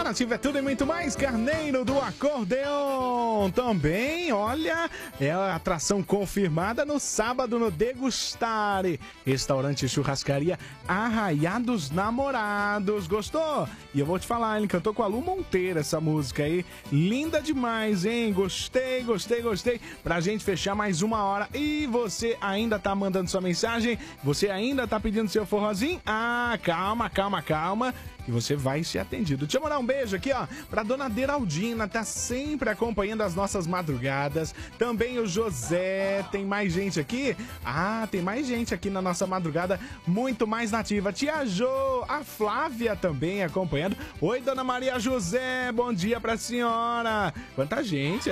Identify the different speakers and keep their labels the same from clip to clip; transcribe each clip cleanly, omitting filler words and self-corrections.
Speaker 1: Nativa é tudo e muito mais. Carneiro do Acordeon também, olha, é a atração confirmada no sábado no Degustare, restaurante e churrascaria Arraiá dos Namorados. Gostou? E eu vou te falar, ele cantou com a Lu Monteiro essa música aí, linda demais, hein? Gostei. Pra gente fechar mais uma hora. E você ainda tá mandando sua mensagem? Você ainda tá pedindo seu forrozinho? Ah, calma, que você vai ser atendido. Deixa eu mandar um beijo aqui, ó, pra dona Deraldina, tá sempre acompanhando as nossas madrugadas. Também o José, tem mais gente aqui? Ah, tem mais gente aqui na nossa madrugada, muito mais nativa. Tia Jô, a Flávia também acompanhando. Oi, dona Maria José, bom dia pra senhora. Quanta gente,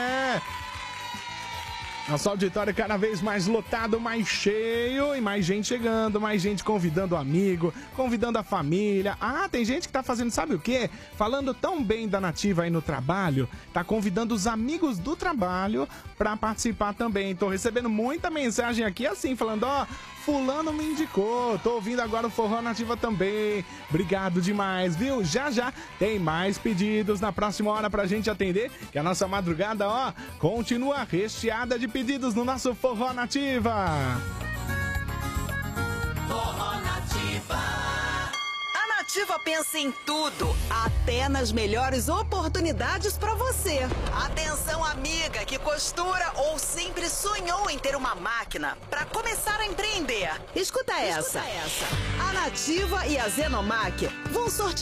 Speaker 1: Nosso auditório cada vez mais lotado, mais cheio e mais gente chegando, mais gente convidando o amigo, convidando a família. Ah, tem gente que tá fazendo, sabe o quê? Falando tão bem da Nativa aí no trabalho, tá convidando os amigos do trabalho pra participar também. Tô recebendo muita mensagem aqui assim, falando, ó, fulano me indicou, tô ouvindo agora o Forró Nativa também. Obrigado demais, viu? Já tem mais pedidos na próxima hora pra gente atender, que a nossa madrugada, ó, continua recheada de pedidos no nosso Forró Nativa.
Speaker 2: Forró Nativa. A Nativa pensa em tudo, até nas melhores oportunidades pra você. Atenção, amiga que costura ou sempre sonhou em ter uma máquina pra começar a empreender. Escuta essa. A Nativa e a Zenomac vão sortear